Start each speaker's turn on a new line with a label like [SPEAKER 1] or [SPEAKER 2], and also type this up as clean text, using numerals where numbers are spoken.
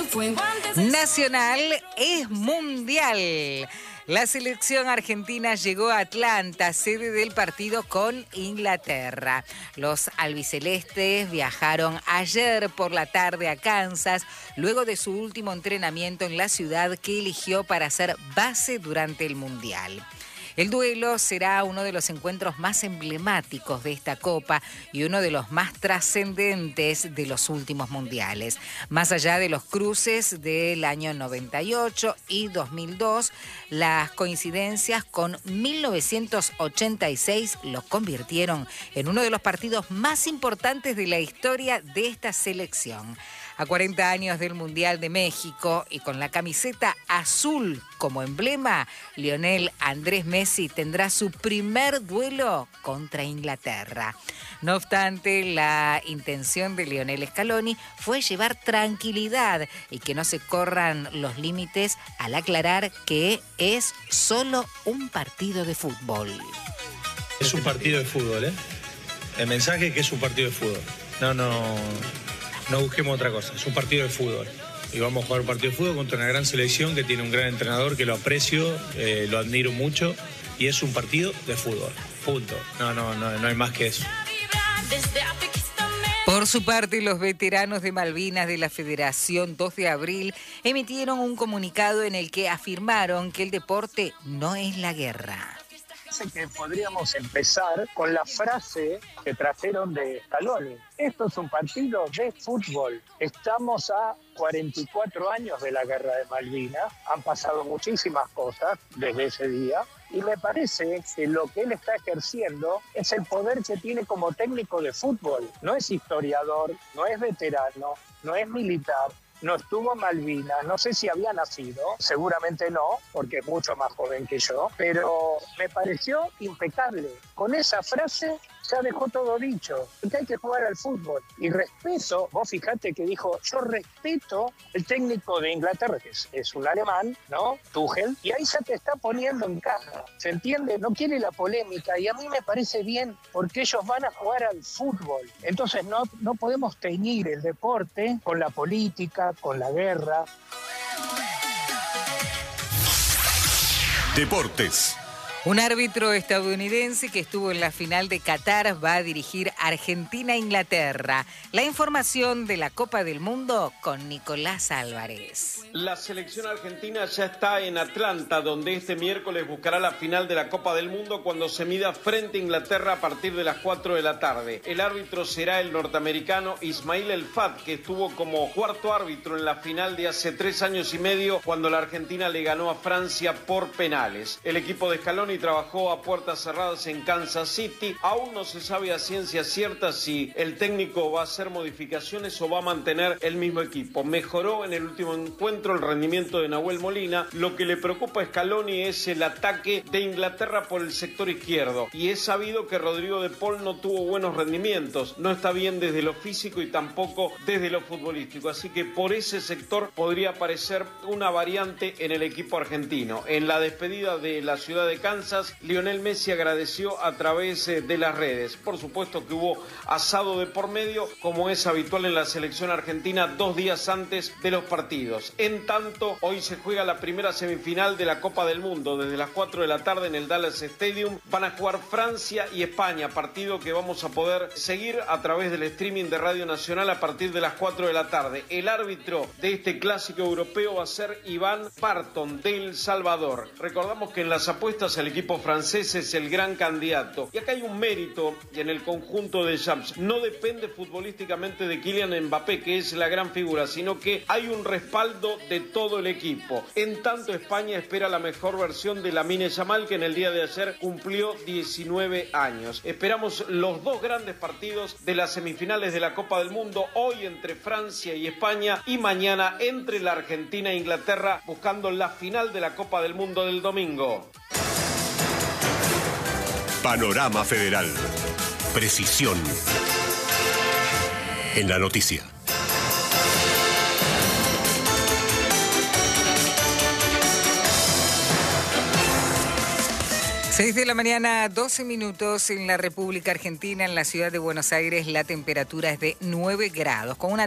[SPEAKER 1] Nacional es mundial. La selección argentina llegó a Atlanta, sede del partido con Inglaterra. Los albicelestes viajaron ayer por la tarde a Kansas, luego de su último entrenamiento en la ciudad que eligió para ser base durante el Mundial. El duelo será uno de los encuentros más emblemáticos de esta Copa y uno de los más trascendentes de los últimos mundiales. Más allá de los cruces del año 98 y 2002, las coincidencias con 1986 lo convirtieron en uno de los partidos más importantes de la historia de esta selección. A 40 años del Mundial de México y con la camiseta azul como emblema, Lionel Andrés Messi tendrá su primer duelo contra Inglaterra. No obstante, la intención de Lionel Scaloni fue llevar tranquilidad y que no se corran los límites al aclarar que es solo un partido de fútbol.
[SPEAKER 2] Es un partido de fútbol, ¿eh? El mensaje es que es un partido de fútbol. No busquemos otra cosa, es un partido de fútbol. Y vamos a jugar un partido de fútbol contra una gran selección que tiene un gran entrenador que lo aprecio, lo admiro mucho, y es un partido de fútbol. Punto. No hay más que eso.
[SPEAKER 1] Por su parte, los veteranos de Malvinas de la Federación 2 de Abril emitieron un comunicado en el que afirmaron que el deporte no es la guerra.
[SPEAKER 3] Que podríamos empezar con la frase que trajeron de Scaloni. Esto es un partido de fútbol. Estamos a 44 años de la Guerra de Malvinas. Han pasado muchísimas cosas desde ese día. Y me parece que lo que él está ejerciendo es el poder que tiene como técnico de fútbol. No es historiador, no es veterano, no es militar. No estuvo en Malvinas, no sé si había nacido, seguramente no, porque es mucho más joven que yo, pero me pareció impecable. Con esa frase ya dejó todo dicho, que hay que jugar al fútbol. Y respeto, vos fijate que dijo, yo respeto el técnico de Inglaterra, que es un alemán, ¿no? Tuchel, y ahí ya te está poniendo en caja, ¿se entiende? No quiere la polémica, y a mí me parece bien, porque ellos van a jugar al fútbol. Entonces no podemos teñir el deporte con la política, con la guerra.
[SPEAKER 4] Deportes.
[SPEAKER 1] Un árbitro estadounidense que estuvo en la final de Qatar va a dirigir Argentina-Inglaterra. La información de la Copa del Mundo con Nicolás Álvarez.
[SPEAKER 5] La selección argentina ya está en Atlanta, donde este miércoles buscará la final de la Copa del Mundo cuando se mida frente a Inglaterra a partir de las 4 de la tarde. El árbitro será el norteamericano Ismail El Fat, que estuvo como cuarto árbitro en la final de hace 3 años y medio cuando la Argentina le ganó a Francia por penales. El equipo de Scaloni trabajó a puertas cerradas en Kansas City. Aún no se sabe a ciencia cierta si el técnico va a hacer modificaciones o va a mantener el mismo equipo. Mejoró en el último encuentro el rendimiento de Nahuel Molina. Lo que le preocupa a Scaloni es el ataque de Inglaterra por el sector izquierdo. Y es sabido que Rodrigo de Paul no tuvo buenos rendimientos. No está bien desde lo físico y tampoco desde lo futbolístico. Así que por ese sector podría aparecer una variante en el equipo argentino. En la despedida de la ciudad de Kansas, Lionel Messi agradeció a través de las redes. Por supuesto que hubo asado de por medio, como es habitual en la selección argentina 2 días antes de los partidos. En tanto, hoy se juega la primera semifinal de la Copa del Mundo. Desde las 4 de la tarde en el Dallas Stadium van a jugar Francia y España, partido que vamos a poder seguir a través del streaming de Radio Nacional a partir de las 4 de la tarde. El árbitro de este clásico europeo va a ser Iván Parton de El Salvador. Recordamos que en las apuestas el equipo francés es el gran candidato. Y acá hay un mérito en el conjunto de Champs. No depende futbolísticamente de Kylian Mbappé, que es la gran figura, sino que hay un respaldo de todo el equipo. En tanto, España espera la mejor versión de Lamine Yamal, que en el día de ayer cumplió 19 años. Esperamos los 2 grandes partidos de las semifinales de la Copa del Mundo, hoy entre Francia y España y mañana entre la Argentina e Inglaterra, buscando la final de la Copa del Mundo del domingo.
[SPEAKER 4] Panorama Federal. Precisión en la noticia.
[SPEAKER 1] 6 de la mañana, 12 minutos en la República Argentina, en la ciudad de Buenos Aires, la temperatura es de 9 grados, con una